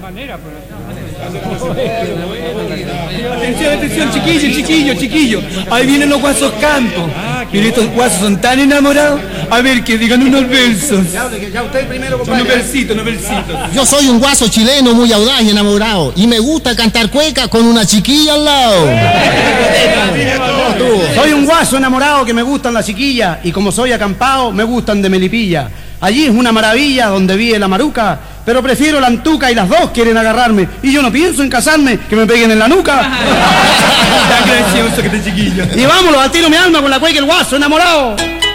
Atención, chiquillo. Ahí vienen los guasos campos. Pero estos guasos son tan enamorados. A ver, que digan unos versos. Ya usted primero, compadre. Unos versitos. Yo soy un guaso chileno muy audaz y enamorado. Y me gusta cantar cueca con una chiquilla al lado. Soy un guaso enamorado que me gustan las chiquillas. Y como soy acampado, me gustan de Melipilla. Allí es una maravilla donde vive la maruca. Pero prefiero la antuca y las dos quieren agarrarme. Y yo no pienso en casarme, que me peguen en la nuca. Tan gracioso que te chiquillo. Y vámonos, al tiro mi alma con la cueca el guaso enamorado.